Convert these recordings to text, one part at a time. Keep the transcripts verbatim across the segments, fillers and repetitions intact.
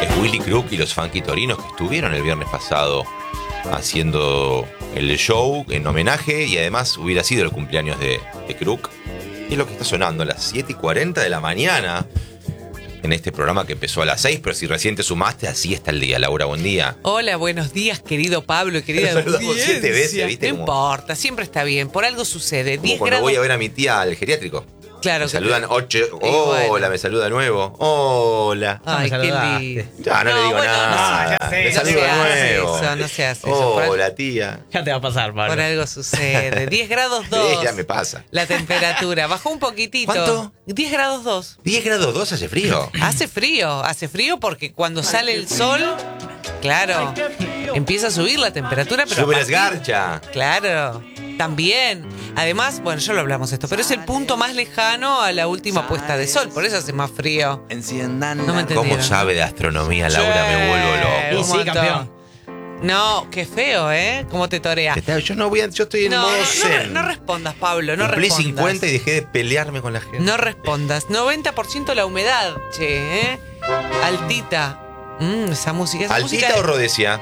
es Willy Crook y los Funky Torinos, que estuvieron el viernes pasado haciendo el show en homenaje, y además hubiera sido el cumpleaños de, de Crook. Y es lo que está sonando a las siete y cuarenta de la mañana en este programa que empezó a las seis, pero si recién te sumaste, así está el día. Laura, buen día. Hola, buenos días, querido Pablo y querida saludamos siete veces, ¿viste? No Como, importa, siempre está bien, por algo sucede. como diez cuando grados. voy a ver a mi tía al geriátrico. Claro. Me saludan ocho. bueno. Hola, me saluda de nuevo. Hola. Ay, No me qué saludaste. lindo. Ya, no, le digo bueno, nada. no, ya sé, me no saludo se de hace nuevo. eso, no se hace eso. Por Hola, al- tía. Ya te va a pasar, Pablo. Por algo sucede. diez grados dos. Sí, ya me pasa. La temperatura bajó un poquitito. ¿Cuánto? diez grados dos. diez grados dos hace frío. Hace frío, hace frío porque cuando sale el sol, claro, empieza a subir la temperatura, pero a Sube la partir- esgarcha. Claro, también. Además, bueno, ya lo hablamos esto, pero es el punto más lejano a la última puesta de sol, por eso hace más frío. No me entendieron. ¿Cómo sabe de astronomía, Laura? Sí, Me vuelvo un loco. Y sí, montón. campeón. No, qué feo, ¿eh? ¿Cómo te torea? Está- Yo no voy a, yo estoy en No, no, modo no, zen. no respondas, Pablo, no Cumplí respondas. cincuenta y dejé de pelearme con la gente. No respondas. noventa por ciento la humedad, che, ¿eh? Altita. Mm, esa música, esa ¿Altita música o Rodesia?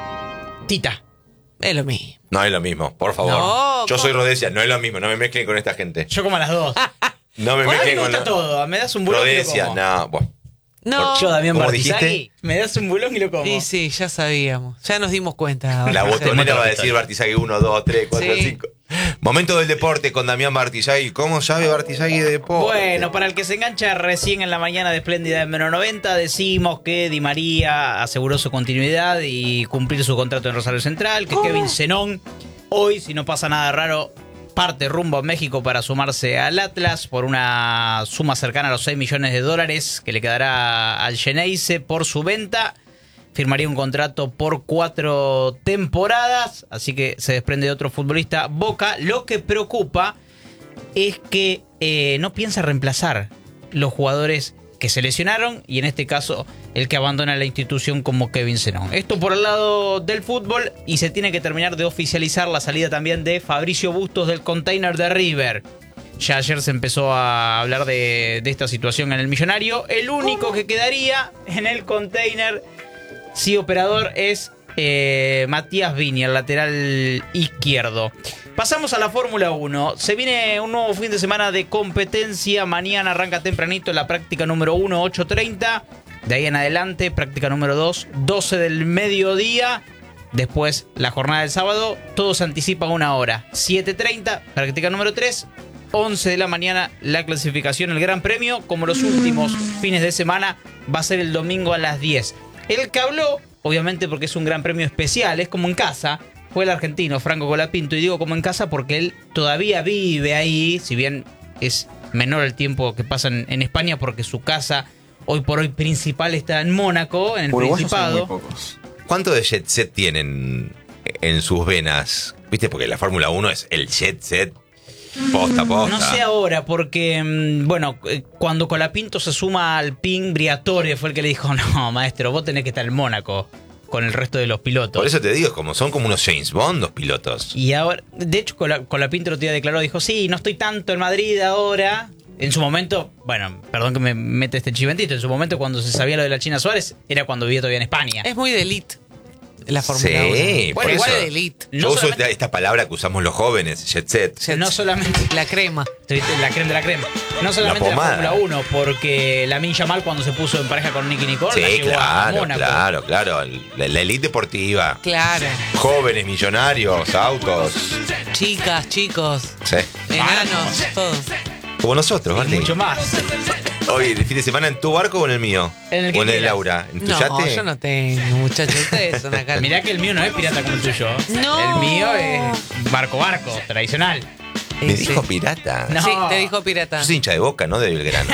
Tita. es lo mismo. No es lo mismo, por favor. No, yo ¿cómo? soy Rodesia, no es lo mismo, no me mezclen con esta gente. Yo como a las dos. No me Por ahí mezclen me con gusta la... todo. Me das un bulón y lo Rodesia, como. no. Bueno. No. Yo, Damián ¿Cómo Bartizagui, dijiste? me das un bulón y lo como. Y sí, ya sabíamos. Ya nos dimos cuenta. La botonera va a Sí. decir Bartizagui uno, dos, tres, cuatro, Sí. cinco. Momento del deporte con Damián Bartizagui. ¿Cómo sabe Bartizagui de deporte? Bueno, para el que se engancha recién en la mañana de Espléndida en menos noventa, decimos que Di María aseguró su continuidad y cumplir su contrato en Rosario Central, que Kevin Zenón hoy, si no pasa nada raro, parte rumbo a México para sumarse al Atlas por una suma cercana a los seis millones de dólares que le quedará al Xeneize por su venta. Firmaría un contrato por cuatro temporadas, así que se desprende de otro futbolista. Boca, lo que preocupa es que eh, no piensa reemplazar los jugadores que se lesionaron y en este caso el que abandona la institución como Kevin Zenón. Esto por el lado del fútbol, y se tiene que terminar de oficializar la salida también de Fabricio Bustos del Container de River. Ya ayer se empezó a hablar de, de esta situación en el Millonario. El único que quedaría en el Container, sí, operador, es eh, Matías Viña, el lateral izquierdo. Pasamos a la Fórmula uno. Se viene un nuevo fin de semana de competencia. Mañana arranca tempranito la práctica número uno, ocho treinta. De ahí en adelante, práctica número dos, doce del mediodía. Después, la jornada del sábado, todo se anticipa una hora. siete treinta, práctica número tres. once de la mañana, la clasificación, el Gran Premio. Como los últimos fines de semana, va a ser el domingo a las diez. El que habló, obviamente porque es un Gran Premio especial, es como en casa, fue el argentino Franco Colapinto. Y digo como en casa porque él todavía vive ahí, si bien es menor el tiempo que pasa en, en España, porque su casa hoy por hoy principal está en Mónaco, en el Uruguayos son muy Principado. pocos. ¿Cuánto de jet set tienen en sus venas? ¿Viste? Porque la Fórmula uno es el jet set posta, posta. No sé ahora, porque, mm, bueno, eh, cuando Colapinto se suma al P I N, Briatore fue el que le dijo, no, maestro, vos tenés que estar en Mónaco con el resto de los pilotos. Por eso te digo, como son como unos James Bond los pilotos. Y ahora, de hecho, Cola- Colapinto el otro día declaró, dijo, sí, no estoy tanto en Madrid ahora. En su momento, bueno, perdón que me mete este chiventito, en su momento cuando se sabía lo de la China Suárez, era cuando vivía todavía en España. Es muy de elite la Fórmula Sí, uno. por Bueno, igual eso. de elite. Yo No uso solamente- esta, esta palabra que usamos los jóvenes, jet set. Jet No set. solamente La crema. la crema de la crema. No solamente la, pomada. Fórmula uno, porque la Min Yamal cuando se puso en pareja con Nicky Nicole la Sí, llevó a claro, Mónaco. claro, claro. La, la elite deportiva. Claro. Jóvenes, millonarios, autos. Chicas, chicos, Sí. enanos, todo. Como nosotros, Y Martín. mucho más. Hoy, el fin de semana, ¿en tu barco o en el mío? En el que ¿O en el de quieras. Laura? ¿En tu No, yate? yo no tengo, muchachos. Ustedes son acá. Mirá que el mío no es pirata como el tuyo. No. El mío es barco barco, tradicional. Me Sí. dijo pirata. No. Sí, te dijo pirata. Yo soy hincha de Boca, no de Belgrano.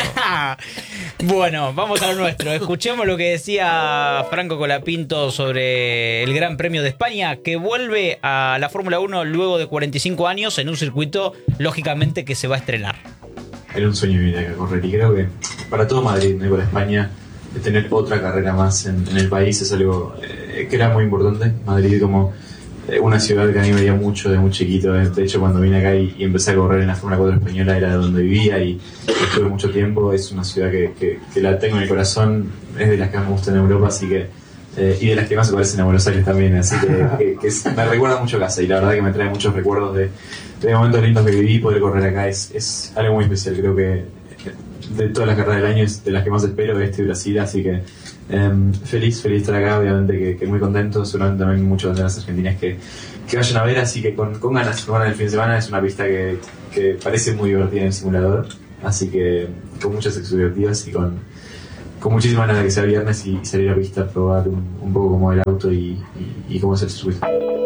Bueno, vamos a lo nuestro. Escuchemos lo que decía Franco Colapinto sobre el Gran Premio de España, que vuelve a la Fórmula uno luego de cuarenta y cinco años en un circuito, lógicamente, que se va a estrenar. Era un sueño venir acá a correr y creo que para todo Madrid, ¿no? Y para España, de tener otra carrera más en, en el país es algo eh, que era muy importante. Madrid como eh, una ciudad que a mí me dio mucho de muy chiquito. De hecho, cuando vine acá y, y empecé a correr en la Fórmula cuatro española era de donde vivía y estuve mucho tiempo. Es una ciudad que, que, que la tengo en el corazón, es de las que más me gustan en Europa, así que eh, y de las que más se parecen a Buenos Aires también, así que, que, que es, me recuerda mucho a casa y la verdad que me trae muchos recuerdos de, de momentos lindos que viví. Poder correr acá es, es algo muy especial. Creo que de todas las carreras del año es de las que más espero este Brasil, así que eh, feliz, feliz de estar acá, obviamente que, que muy contento, seguramente también muchos de las argentinas que, que vayan a ver, así que con, con ganas, con ganas del fin de semana. Es una pista que, que parece muy divertida en el simulador, así que con muchas expectativas y con, con muchísimas ganas de que sea viernes y, y salir a pista a probar un, un poco cómo es el auto y, y, y cómo es el circuito.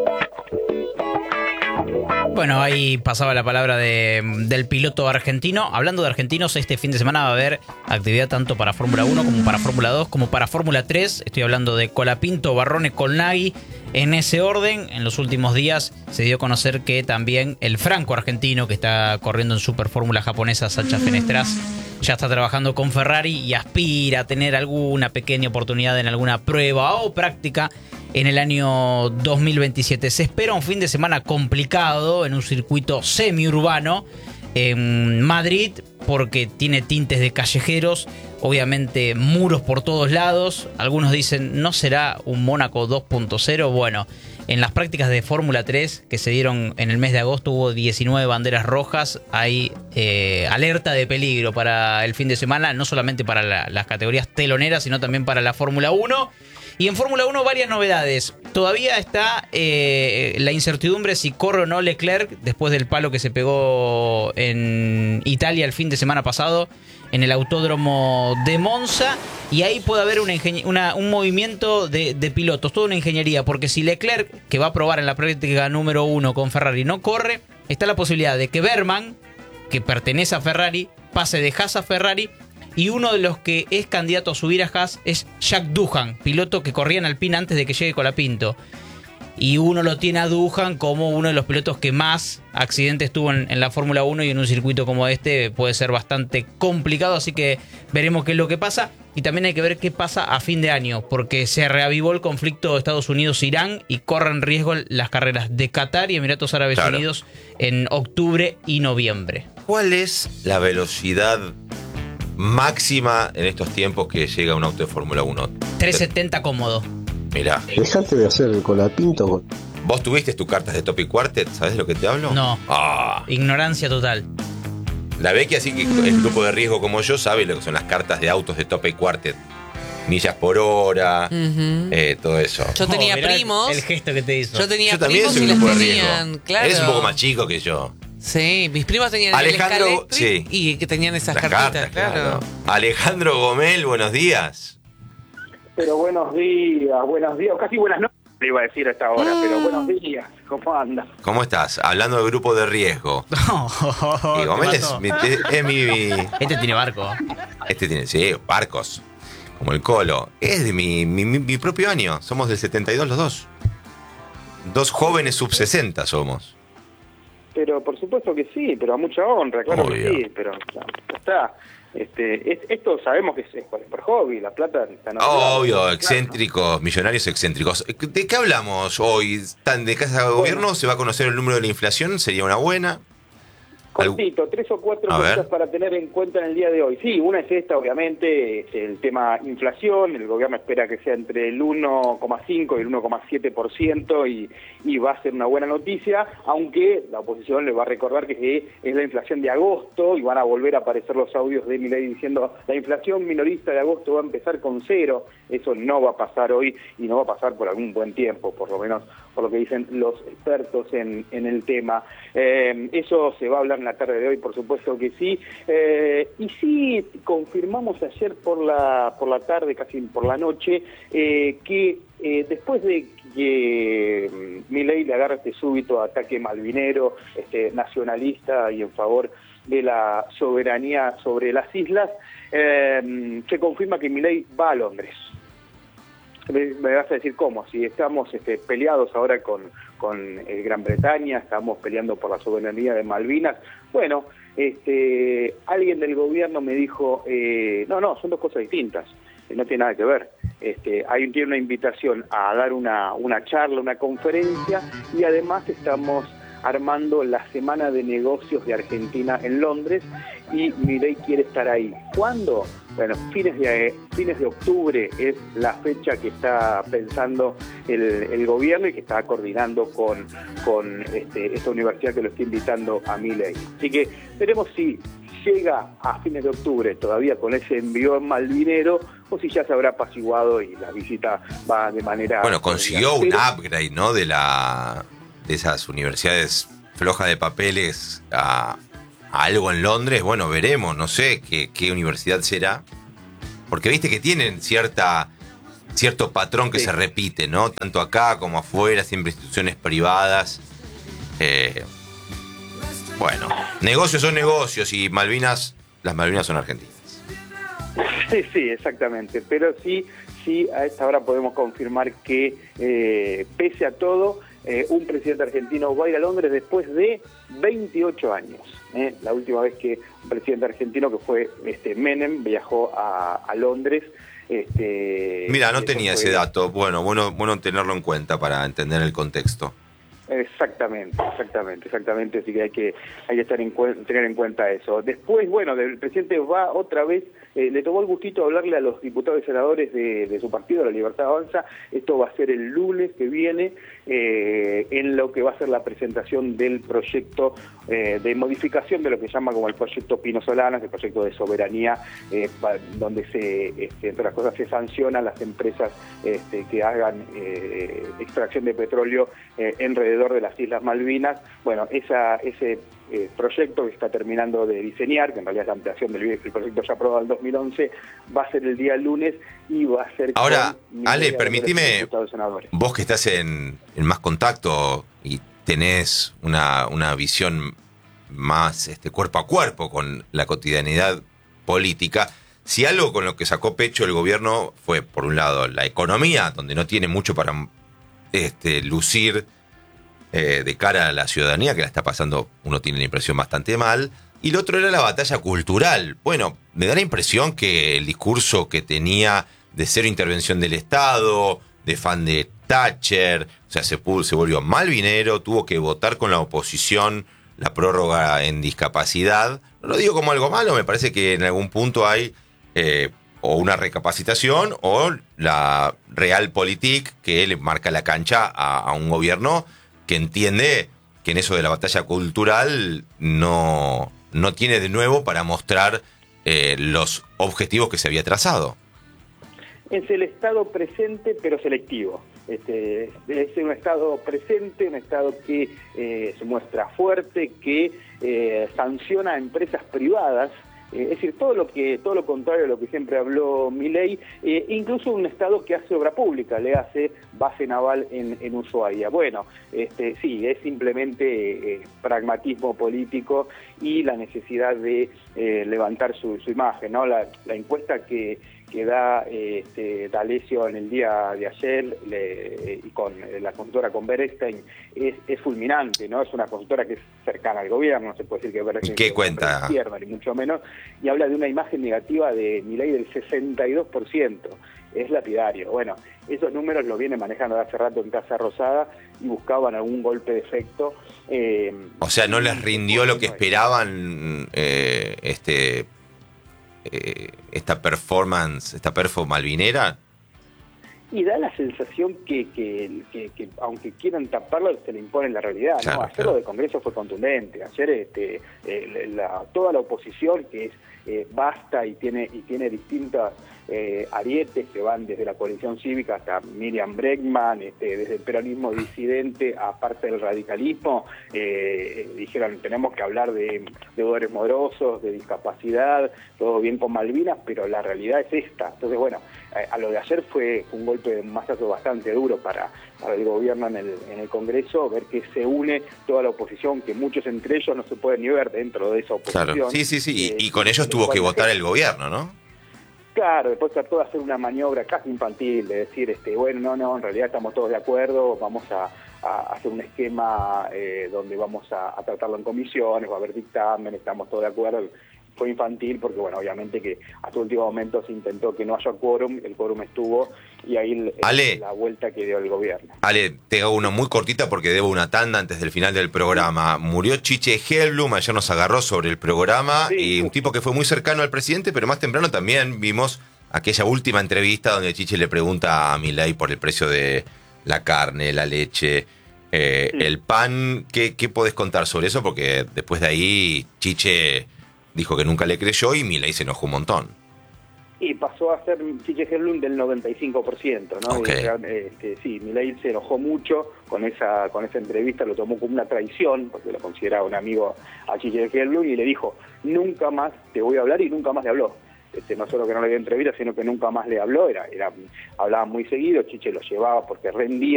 Bueno, ahí pasaba la palabra de, del piloto argentino. Hablando de argentinos, este fin de semana va a haber actividad tanto para Fórmula uno como para Fórmula dos como para Fórmula tres. Estoy hablando de Colapinto, Barrone, Colnaghi. En ese orden, en los últimos días se dio a conocer que también el franco argentino que está corriendo en Super Fórmula japonesa, Sacha Fenestras, ya está trabajando con Ferrari y aspira a tener alguna pequeña oportunidad en alguna prueba o práctica en el año dos mil veintisiete. Se espera un fin de semana complicado en un circuito semiurbano en Madrid porque tiene tintes de callejeros, obviamente muros por todos lados. Algunos dicen, ¿no será un Mónaco dos punto cero? Bueno, en las prácticas de Fórmula tres que se dieron en el mes de agosto hubo diecinueve banderas rojas. Hay eh, alerta de peligro para el fin de semana, no solamente para la, las categorías teloneras, sino también para la Fórmula uno. Y en Fórmula uno varias novedades. Todavía está eh, la incertidumbre si corre o no Leclerc después del palo que se pegó en Italia el fin de semana pasado en el autódromo de Monza. Y ahí puede haber una ingenie- una, un movimiento de, de pilotos, toda una ingeniería. Porque si Leclerc, que va a probar en la práctica número uno con Ferrari, no corre, está la posibilidad de que Berman, que pertenece a Ferrari, pase de Haas a Ferrari. Y uno de los que es candidato a subir a Haas es Jack Doohan, piloto que corría en Alpine antes de que llegue Colapinto. Y uno lo tiene a Doohan como uno de los pilotos que más accidentes tuvo en, en la Fórmula uno, y en un circuito como este puede ser bastante complicado, así que veremos qué es lo que pasa. Y también hay que ver qué pasa a fin de año, porque se reavivó el conflicto Estados Unidos-Irán y corren riesgo las carreras de Qatar y Emiratos Árabes Claro. Unidos en octubre y noviembre. ¿Cuál es la velocidad máxima en estos tiempos que llega un auto de Fórmula uno? trescientos setenta cómodo. Mirá, Dejate de hacer el colapinto. vos tuviste tus cartas de Top y Quartet, ¿sabés de lo que te hablo? No. Ah, Ignorancia total. la Becky, así que el grupo de riesgo como yo sabe lo que son las cartas de autos de Top y Quartet. Millas por hora, Ujú. eh, todo eso. Yo tenía Oh, mirá primos. El gesto que te hizo. Yo tenía Yo también primos soy y un les grupo de tenían, riesgo. claro. Eres un poco más chico que yo. Sí, mis primos tenían Alejandro, el Scalextric sí. y que tenían esas Las cartitas, cartas, claro. claro. Alejandro Gomel, buenos días. Pero buenos días, buenos días, casi buenas noches, le iba a decir a esta hora, Ah. pero buenos días, ¿cómo anda? ¿Cómo estás? Hablando del grupo de riesgo. No, Y te Gomel es mató. mi, es mi- Este tiene barco. Este tiene, sí, barcos. Como el Colo. Es de mi, mi, mi- mi propio año. Somos del setenta y dos los dos. Dos jóvenes sub sesenta somos. Pero por supuesto que sí, pero a mucha honra, claro Obvio. que sí, pero ya está. Este, es- esto sabemos que es, es por, por hobby, la plata está en otro lado. Obvio, Claro. excéntricos, millonarios excéntricos. ¿De qué hablamos hoy? ¿Están de casa de gobierno? ¿Se va a conocer el número de la inflación? ¿Sería una buena? Cortito, tres o cuatro A cosas ver. para tener en cuenta en el día de hoy. Sí, una es esta, obviamente, es el tema inflación. El gobierno espera que sea entre el uno coma cinco y el uno coma siete por ciento y, y va a ser una buena noticia, aunque la oposición le va a recordar que es la inflación de agosto y van a volver a aparecer los audios de Milei diciendo la inflación minorista de agosto va a empezar con cero. Eso no va a pasar hoy y no va a pasar por algún buen tiempo, por lo menos por lo que dicen los expertos en, en el tema. Eh, eso se va a hablar en la tarde de hoy, por supuesto que sí. Eh, y sí, confirmamos ayer por la por la tarde, casi por la noche, eh, que eh, después de que mm, Milei le agarra este súbito ataque malvinero, este, nacionalista y en favor de la soberanía sobre las islas, eh, se confirma que Milei va a Londres. Me me vas a decir cómo, si estamos este, peleados ahora con, con eh, Gran Bretaña, estamos peleando por la soberanía de Malvinas. Bueno, este, alguien del gobierno me dijo, eh, no, no, son dos cosas distintas, eh, no tiene nada que ver. este, hay tiene una invitación a dar una, una charla, una conferencia, y además estamos armando la Semana de Negocios de Argentina en Londres, y Milei quiere estar ahí. ¿Cuándo? Bueno, fines de, fines de octubre es la fecha que está pensando el, el gobierno y que está coordinando con, con este, esta universidad que lo está invitando a Milei. Así que veremos si llega a fines de octubre todavía con ese envión malvinero, o si ya se habrá apaciguado y la visita va de manera... Bueno, consiguió un upgrade, ¿no? De la de esas universidades flojas de papeles a, a algo en Londres. Bueno, veremos, no sé qué, qué universidad será. Porque viste que tienen cierta cierto patrón que sí. se repite, ¿no? Tanto acá como afuera, siempre instituciones privadas. Eh, bueno, negocios son negocios y Malvinas, las Malvinas son argentinas. Sí, sí, exactamente. Pero sí, sí, a esta hora podemos confirmar que, eh, pese a todo, eh, un presidente argentino va a ir a Londres después de veintiocho años. ¿eh? La última vez que un presidente argentino, que fue este Menem, viajó a, a Londres. Este, Mira, no tenía fue... ese dato. Bueno, bueno, bueno tenerlo en cuenta para entender el contexto. Exactamente, exactamente, exactamente. Así que hay que hay que estar en tener en cuenta eso. Después, bueno, el presidente va otra vez, eh, le tomó el gustito hablarle a los diputados y senadores de, de su partido, La Libertad Avanza. Esto va a ser el lunes que viene, eh, en lo que va a ser la presentación del proyecto eh, de modificación de lo que se llama como el proyecto Pino Solanas, el proyecto de soberanía, eh, donde se, este, entre las cosas, se sancionan las empresas este, que hagan eh, extracción de petróleo eh, en alrededor de las Islas Malvinas. Bueno, esa, ese eh, proyecto que está terminando de diseñar, que en realidad es la ampliación del, del proyecto ya aprobado en dos mil once, va a ser el día lunes y va a ser... Ahora, Ale, permitime, vos que estás en, en más contacto y tenés una, una visión más este, cuerpo a cuerpo con la cotidianidad política, si algo con lo que sacó pecho el gobierno fue, por un lado, la economía, donde no tiene mucho para este, lucir Eh, de cara a la ciudadanía, que la está pasando, uno tiene la impresión, bastante mal, y lo otro era la batalla cultural. Bueno, me da la impresión que el discurso que tenía de cero intervención del Estado, de fan de Thatcher, o sea, se, pudo, se volvió malvinero, tuvo que votar con la oposición la prórroga en discapacidad. No lo digo como algo malo, me parece que en algún punto hay eh, o una recapacitación o la realpolitik que le marca la cancha a, a un gobierno que entiende que en eso de la batalla cultural no, no tiene de nuevo para mostrar eh, los objetivos que se había trazado. Es el Estado presente pero selectivo. Este, es un Estado presente, un Estado que eh, se muestra fuerte, que eh, sanciona a empresas privadas. Es decir, todo lo que todo lo contrario a lo que siempre habló Milei, eh, incluso un Estado que hace obra pública, le hace base naval en, en Ushuaia. Bueno, este, sí, es simplemente eh, pragmatismo político y la necesidad de eh, levantar su, su imagen, ¿no? La, la encuesta que, que da eh, este, D'Alessio en el día de ayer le, y con eh, la consultora con Bernstein es, es fulminante, ¿no? Es una consultora que es cercana al gobierno, no se puede decir que Bernstein ¿Qué cuenta? Es izquierda, ni mucho menos, y habla de una imagen negativa de Milei del sesenta y dos por ciento. Es lapidario. Bueno, esos números los viene manejando de hace rato en Casa Rosada y buscaban algún golpe de efecto. Eh, o sea, ¿no les rindió lo que esperaban eh, este eh, esta performance, esta perfo malvinera? Y da la sensación que, que, que, que aunque quieran taparlo, se le impone la realidad. Claro, ¿no? Ayer claro. lo del Congreso fue contundente. Ayer este, eh, la, toda la oposición, que es eh, vasta y tiene y tiene distintas eh, arietes que van desde la coalición cívica hasta Miriam Bregman, este, desde el peronismo disidente a parte del radicalismo, eh, dijeron tenemos que hablar de deudores morosos, de discapacidad, todo bien con Malvinas, pero la realidad es esta. Entonces, bueno, a, a lo de ayer fue un golpe de mazazo bastante duro para, para el gobierno en el, en el Congreso, ver que se une toda la oposición, que muchos entre ellos no se pueden ni ver dentro de esa oposición. Claro, sí, sí, sí, eh, y, y con ellos tuvo que votar el gobierno, ¿no? Claro, después trató de hacer una maniobra casi infantil, de decir, este, bueno, no, no, en realidad estamos todos de acuerdo, vamos a, a hacer un esquema eh, donde vamos a, a tratarlo en comisiones, va a haber dictamen, estamos todos de acuerdo. fue infantil porque, bueno, obviamente que hasta último momento se intentó que no haya quórum, el quórum estuvo y ahí el, Ale, la vuelta que dio el gobierno. Ale, te hago una muy cortita porque debo una tanda antes del final del programa. Murió Chiche Hellblum, ayer nos agarró sobre el programa Sí, y un tipo que fue muy cercano al presidente, pero más temprano también vimos aquella última entrevista donde Chiche le pregunta a Milei por el precio de la carne, la leche, eh, Sí. el pan. ¿Qué, ¿Qué podés contar sobre eso? Porque después de ahí Chiche dijo que nunca le creyó y Milei se enojó un montón. Y pasó a ser Chiche Hellblum del noventa y cinco por ciento, ¿no? Ok. Y, este, sí, Milei se enojó mucho con esa con esa entrevista, lo tomó como una traición, porque lo consideraba un amigo a Chiche Hellblum, y le dijo, nunca más te voy a hablar, y nunca más le habló. Este, no solo que no le dio entrevista, sino que nunca más le habló, era, era hablaba muy seguido, Chiche lo llevaba porque rendía